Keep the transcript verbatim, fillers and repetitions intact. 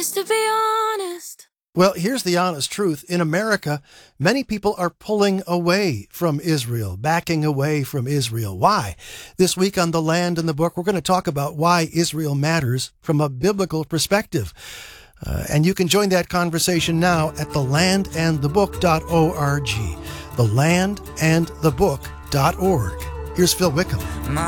nice to be honest. Well, here's the honest truth. In America, many people are pulling away from Israel, backing away from Israel. Why? This week on The Land and the Book, we're going to talk about why Israel matters from a biblical perspective. Uh, and you can join that conversation now at the land and the book dot org. the land and the book dot org. Here's Phil Wickham.